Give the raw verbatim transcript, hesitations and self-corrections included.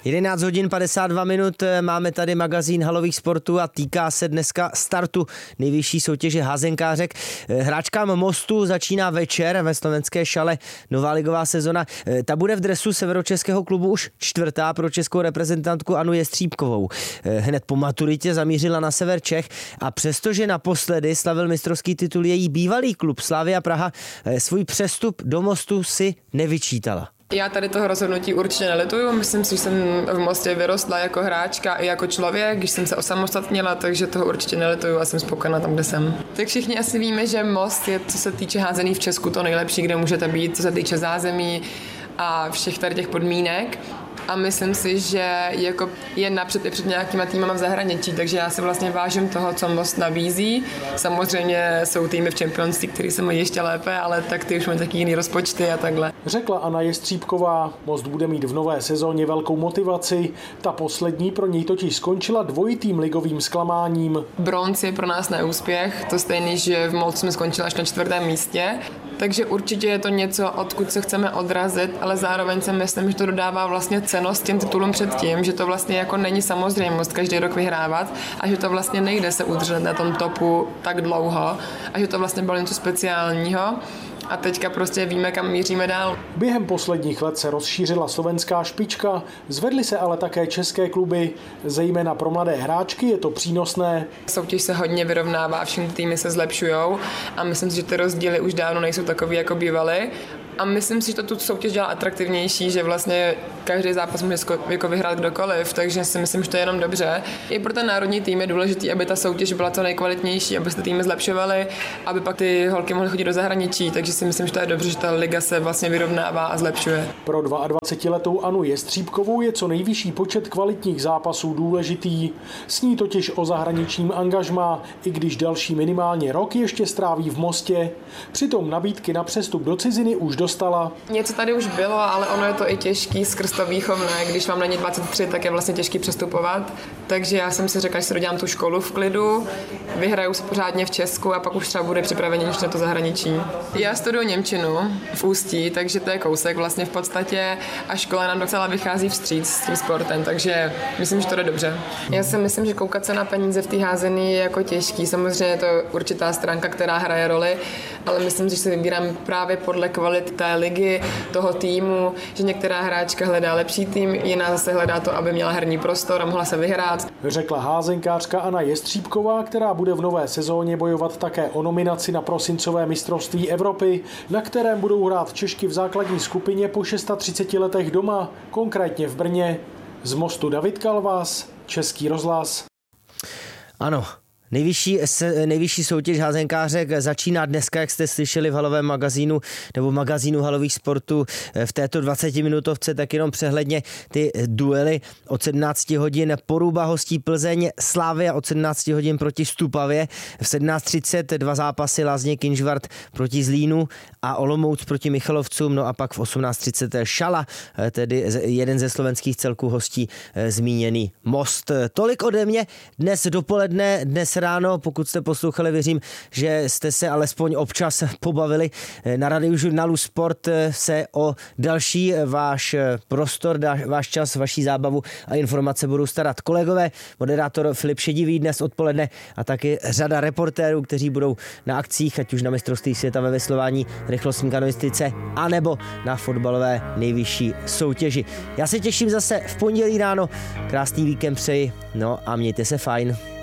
jedenáct hodin padesát dva minut, máme tady magazín halových sportů a týká se dneska startu nejvyšší soutěže házenkářek. Hráčkám Mostu začíná večer ve slovenské Šale nová ligová sezona. Ta bude v dresu severočeského klubu už čtvrtá pro českou reprezentantku Anu Jestříbkovou. Hned po maturitě zamířila na sever Čech a přestože naposledy slavil mistrovský titul její bývalý klub Slavia Praha, svůj přestup do Mostu si nevyčítala. Já tady toho rozhodnutí určitě nelituju. Myslím si, že jsem v Mostě vyrostla jako hráčka i jako člověk, když jsem se osamostatnila, takže toho určitě nelituju a jsem spokojená tam, kde jsem. Tak všichni asi víme, že Most je, co se týče házený v Česku, to nejlepší, kde můžete být, co se týče zázemí a všech tady těch podmínek. A myslím si, že jako je napřed i před nějakýma týmama v zahraničí, takže já si vlastně vážím toho, co Most nabízí. Samozřejmě jsou týmy v Championství, které se mají ještě lépe, ale tak ty už mají taky jiný rozpočty a takhle. Řekla Anna Jestříbková, Most bude mít v nové sezóně velkou motivaci. Ta poslední pro něj totiž skončila dvojitým ligovým zklamáním. Bronz je pro nás neúspěch, to stejný, že v Molcu jsme skončili až na čtvrtém místě. Takže určitě je to něco, odkud se chceme odrazit, ale zároveň si myslím, že to dodává vlastně cenost těm titulům předtím, že to vlastně jako není samozřejmost každý rok vyhrávat a že to vlastně nejde se udržet na tom topu tak dlouho a že to vlastně bylo něco speciálního. A teďka prostě víme, kam míříme dál. Během posledních let se rozšířila slovenská špička, zvedly se ale také české kluby. Zejména pro mladé hráčky je to přínosné. Soutěž se hodně vyrovnává, všechny týmy se zlepšujou a myslím si, že ty rozdíly už dávno nejsou takový, jako bývaly. A myslím si, že to tu soutěž dělá atraktivnější, že vlastně každý zápas může jako vyhrát kdokoliv, takže si myslím, že to je jenom dobře. I pro ten národní tým je důležitý, aby ta soutěž byla co nejkvalitnější, aby se ty týmy zlepšovaly, aby pak ty holky mohly chodit do zahraničí, takže si myslím, že to je dobře, že ta liga se vlastně vyrovnává a zlepšuje. Pro dvacetiletou Anu Jestříbkovou je co nejvyšší počet kvalitních zápasů důležitý. Sní totiž o zahraničním angažmá, i když další minimálně rok ještě stráví v Mostě. Přitom nabídky na přestup do ciziny už dostala. Něco tady už bylo, ale ono je to i těžký skrz to výchovné. Když vám není dvacet tři, tak je vlastně těžký přestupovat. Takže já jsem si řekla, že si dodělám tu školu v klidu, vyhraju se pořádně v Česku a pak už třeba bude připravený na to zahraničí. Já studuju němčinu v Ústí, takže to je kousek vlastně v podstatě a škola nám docela vychází vstříc s tím sportem, takže myslím, že to jde dobře. Já si myslím, že koukat se na peníze v té házený je jako těžký. Samozřejmě je to určitá stránka, která hraje roli, ale myslím, že se vybírám právě podle kvality té ligy, toho týmu, že některá hráčka hledá lepší tým, jiná zase hledá to, aby měla herní prostor a mohla se vyhrát. Řekla házenkářka Anna Jestříbková, která bude v nové sezóně bojovat také o nominaci na prosincové mistrovství Evropy, na kterém budou hrát Češky v základní skupině po třiceti šesti letech doma, konkrétně v Brně. Z Mostu David Kalvás, Český rozhlas. Ano. Nejvyšší, nejvyšší soutěž házenkářek začíná dneska, jak jste slyšeli v halovém magazínu nebo magazínu halových sportů v této dvacetiminutovce, tak jenom přehledně ty duely od sedmnácti hodin Poruba hostí Plzeň, Slavia od sedmnácti hodin proti Stupavě, v sedmnáct třicet dva zápasy Lázně Kynžvart proti Zlínu a Olomouc proti Michalovcům, no a pak v osmnáct třicet Šala, tedy jeden ze slovenských celků hostí zmíněný Most. Tolik ode mě dnes dopoledne, dnes ráno, pokud jste poslouchali, věřím, že jste se alespoň občas pobavili. Na Radiožurnálu Sport se o další váš prostor, váš čas, vaší zábavu a informace budou starat kolegové, moderátor Filip Šedivý dnes odpoledne a taky řada reportérů, kteří budou na akcích, ať už na mistrovství světa ve veslování, rychlostní kanoistice, anebo na fotbalové nejvyšší soutěži. Já se těším zase v pondělí ráno, krásný víkend přeji, no a mějte se fajn.